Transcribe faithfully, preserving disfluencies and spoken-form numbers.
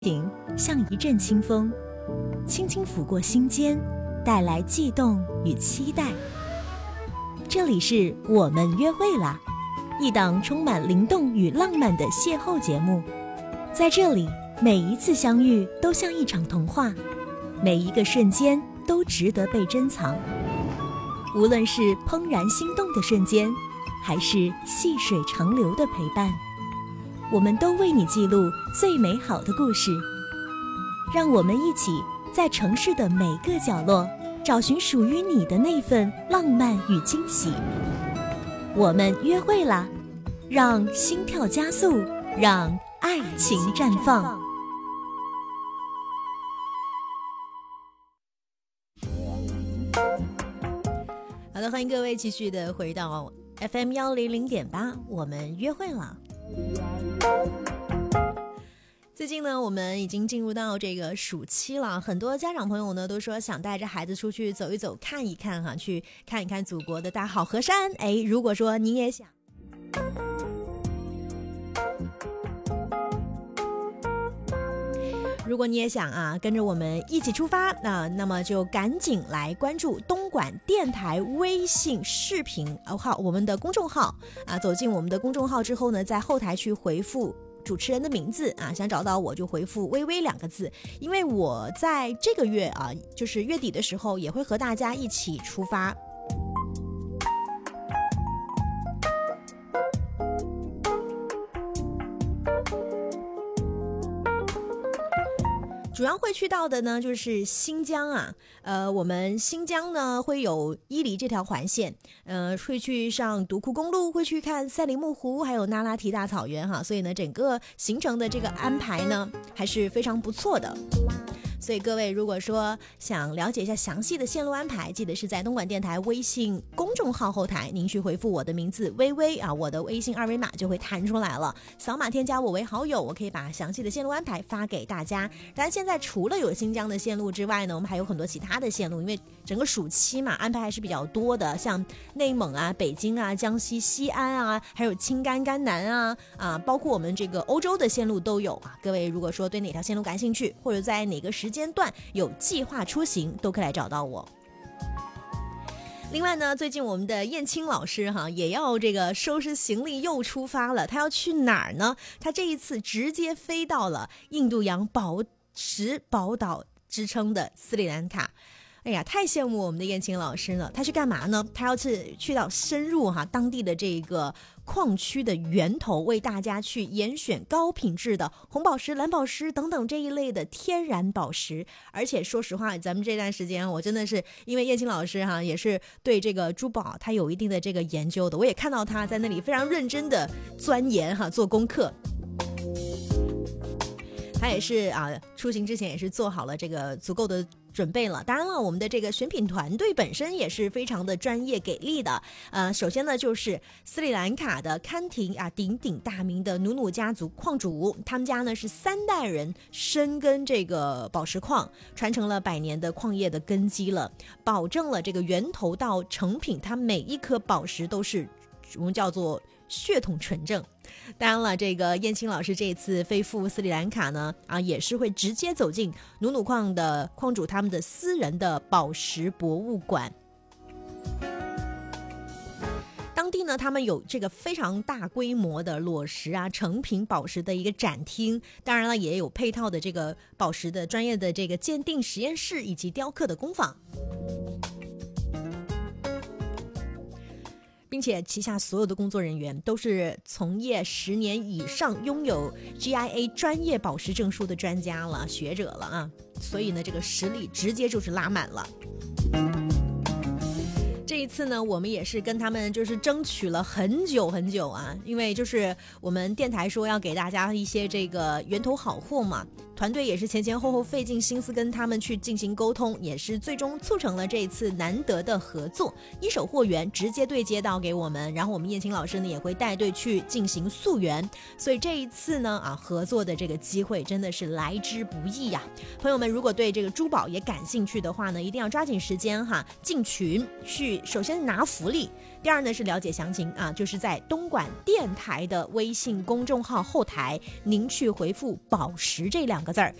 情像一阵清风，轻轻拂过心间，带来悸动与期待。这里是我们约会啦，一档充满灵动与浪漫的邂逅节目。在这里，每一次相遇都像一场童话，每一个瞬间都值得被珍藏。无论是怦然心动的瞬间，还是细水长流的陪伴，我们都为你记录最美好的故事。让我们一起在城市的每个角落，找寻属于你的那份浪漫与惊喜。我们约会啦，让心跳加速，让爱情绽放。好的，欢迎各位继续的回到 F M 一零零点八，我们约会了。最近呢，我们已经进入到这个暑期了，很多家长朋友呢都说想带着孩子出去走一走，看一看哈，去看一看祖国的大好河山。哎，如果说你也想，如果你也想啊，跟着我们一起出发，那那么就赶紧来关注东莞电台微信视频号，我们的公众号啊。走进我们的公众号之后呢，在后台去回复主持人的名字啊，想找到我就回复微微两个字，因为我在这个月啊，就是月底的时候也会和大家一起出发。主要会去到的呢就是新疆啊，呃，我们新疆呢会有伊犁这条环线，呃，会去上独库公路，会去看赛里木湖，还有那拉提大草原哈，所以呢，整个行程的这个安排呢还是非常不错的。所以各位如果说想了解一下详细的线路安排，记得是在东莞电台微信公众号后台，您去回复我的名字微微啊，我的微信二维码就会弹出来了，扫码添加我为好友，我可以把详细的线路安排发给大家。当然现在除了有新疆的线路之外呢，我们还有很多其他的线路，因为整个暑期嘛，安排还是比较多的，像内蒙啊、北京啊、江西西安啊，还有青甘甘南啊啊，包括我们这个欧洲的线路都有啊。各位如果说对哪条线路感兴趣，或者在哪个时间段有计划出行，都可以来找到我。另外呢，最近我们的燕青老师哈也要这个收拾行李又出发了，他要去哪儿呢？他这一次直接飞到了印度洋宝石宝岛之称的斯里兰卡。哎呀，太羡慕我们的燕青老师了。他去干嘛呢？他要去去到深入哈当地的这个矿区的源头，为大家去严选高品质的红宝石、蓝宝石等等这一类的天然宝石。而且说实话，咱们这段时间我真的是因为燕青老师哈也是对这个珠宝他有一定的这个研究的，我也看到他在那里非常认真的钻研哈做功课。他也是啊，出行之前也是做好了这个足够的准备了。当然了，我们的这个选品团队本身也是非常的专业给力的。呃，首先呢就是斯里兰卡的堪廷啊鼎鼎大名的努努家族矿主，他们家呢是三代人深耕这个宝石矿，传承了百年的矿业的根基了，保证了这个源头到成品，它每一颗宝石都是我们叫做血统纯正。当然了，这个燕青老师这次飞赴斯里兰卡呢，啊，也是会直接走进努努矿的矿主他们的私人的宝石博物馆。当地呢，他们有这个非常大规模的裸石啊、成品宝石的一个展厅，当然了，也有配套的这个宝石的专业的这个鉴定实验室以及雕刻的工坊。并且旗下所有的工作人员都是从业十年以上、拥有 G I A 专业宝石证书的专家了、学者了啊，所以呢，这个实力直接就是拉满了。这一次呢，我们也是跟他们就是争取了很久很久啊，因为就是我们电台说要给大家一些这个源头好货嘛，团队也是前前后后费尽心思跟他们去进行沟通，也是最终促成了这一次难得的合作，一手货源直接对接到给我们，然后我们燕青老师呢也会带队去进行溯源，所以这一次呢啊合作的这个机会真的是来之不易呀、啊。朋友们如果对这个珠宝也感兴趣的话呢，一定要抓紧时间哈，进群去首先拿福利， 第二呢是了解详情啊，就是在东莞电台的微信公众号后台，您去回复宝石这两个字儿，